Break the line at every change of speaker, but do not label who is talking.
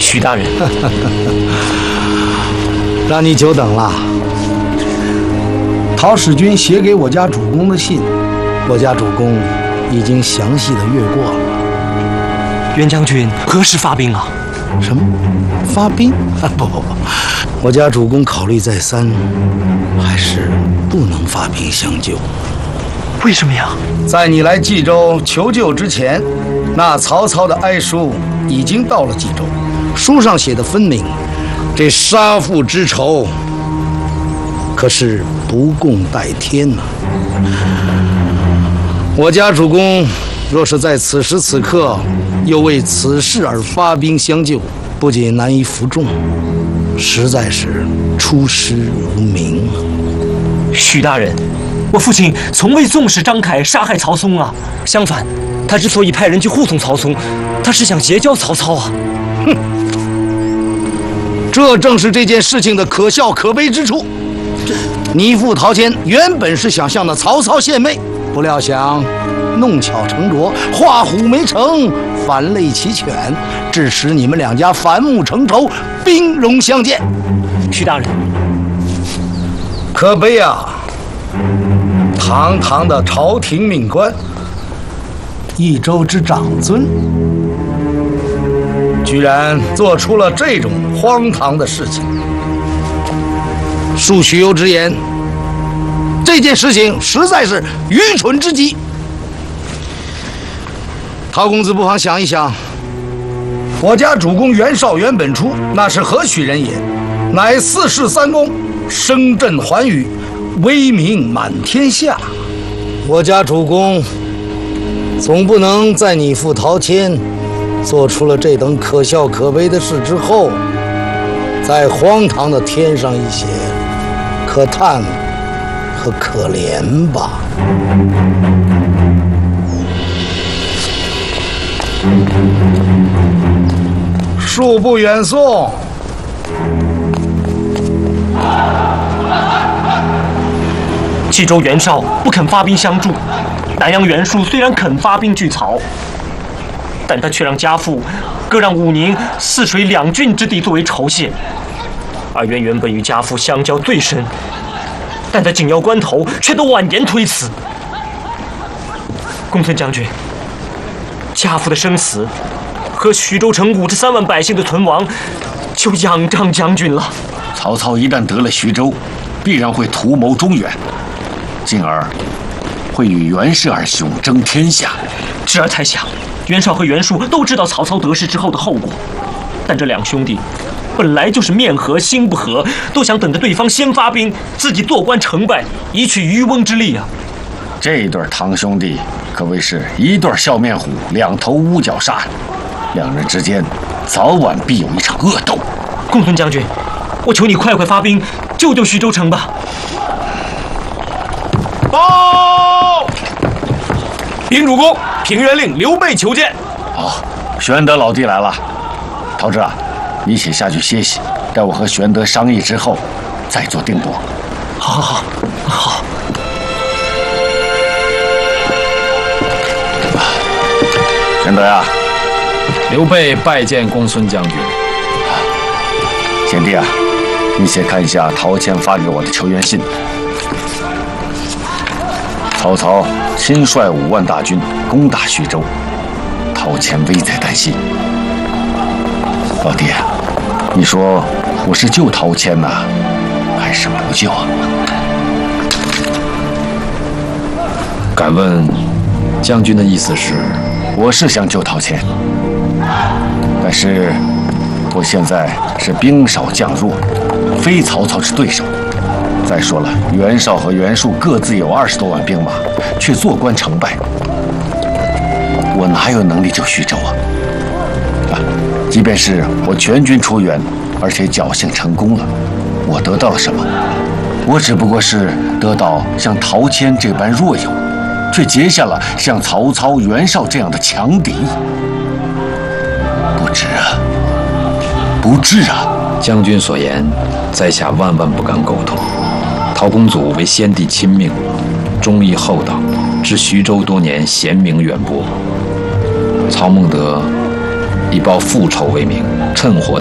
许大人，
让你久等了。陶使君写给我家主公的信，我家主公已经详细的阅过了。
袁将军何时发兵啊？
什么？发兵？不，我家主公考虑再三，还是不能发兵相救。
为什么呀？
在你来冀州求救之前，那曹操的哀书已经到了冀州，书上写的分明，这杀父之仇可是不共戴天呐。我家主公若是在此时此刻又为此事而发兵相救，不仅难以服众，实在是出师无名啊。
许大人，我父亲从未纵使张凯杀害曹嵩啊，相反，他之所以派人去护送曹嵩，他是想结交曹操啊。
哼，这正是这件事情的可笑可悲之处。你父陶谦原本是想向那曹操献媚，不料想弄巧成拙，画虎没成，反类其犬，致使你们两家反目成仇，兵戎相见。
许大人，
可悲啊！堂堂的朝廷命官，益州之长尊，居然做出了这种荒唐的事情。恕许攸直言，这件事情实在是愚蠢之极。陶公子不妨想一想，我家主公袁绍袁本初那是何许人也？乃4世3公，声震寰宇，威名满天下。我家主公总不能在你父陶谦做出了这等可笑可悲的事之后，再荒唐的添上一些可叹和可怜吧。恕不远送。
冀州袁绍不肯发兵相助，南阳袁术虽然肯发兵拒曹，但他却让家父割让武宁、泗水2郡之地作为酬谢。二袁原本与家父相交最深，但在紧要关头却都婉言推辞。公孙将军，家父的生死和徐州城53万百姓的存亡，就仰仗将军了。
曹操一旦得了徐州，必然会图谋中原，进而会与袁氏二兄争天下。
侄儿猜想，袁绍和袁术都知道曹操得势之后的后果，但这2兄弟本来就是面和心不和，都想等着对方先发兵，自己坐观成败，以取渔翁之利啊。
这对堂兄弟可谓是一对笑面虎，2头乌角鲨，两人之间早晚必有一场恶斗。
公孙将军，我求你快快发兵，救救徐州城吧！
报！禀主公，平原令刘备求见。
好，玄德老弟来了。陶志啊，你且下去歇息，待我和玄德商议之后，再做定夺。
好。
玄德呀，
刘备拜见公孙将军。
贤弟啊，你且看一下陶谦发给我的求援信。曹操亲率5万大军攻打徐州，陶谦危在旦夕。老弟，你说我是救陶谦呢，还是不救啊？
敢问将军的意思是？
我是想救陶谦，但是我现在是兵少将弱，非曹操之对手。再说了，袁绍和袁术各自有20多万兵马，却坐观成败，我哪有能力救徐州啊？即便是我全军出援，而且侥幸成功了，我得到了什么？我只不过是得到像陶谦这般弱友，却结下了像曹操、袁绍这样的强敌。不值啊，不值啊！
将军所言，在下万万不敢苟同。陶公祖为先帝亲命，忠义厚道，至徐州多年，贤名远播。曹孟德以报父仇为名，趁火